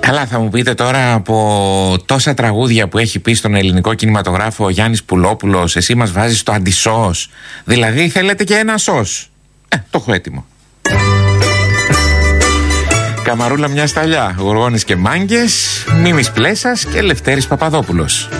Καλά, θα μου πείτε τώρα, από τόσα τραγούδια που έχει πει στον ελληνικό κινηματογράφο ο Γιάννης Πουλόπουλος, εσύ μας βάζεις το αντισώος. Δηλαδή θέλετε και ένα σως. Το έχω έτοιμο. Καμαρούλα μια σταλιά, Γοργόνης και Μάγκες, Μίμης Πλέσας και Λευτέρης Παπαδόπουλος.